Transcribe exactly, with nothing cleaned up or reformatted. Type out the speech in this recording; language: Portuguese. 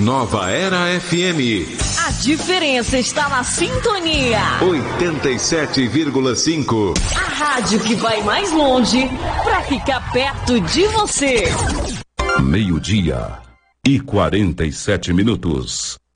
Nova Era F M. A diferença está na sintonia. oitenta e sete vírgula cinco. A rádio que vai mais longe para ficar perto de você. Meio-dia e quarenta e sete minutos.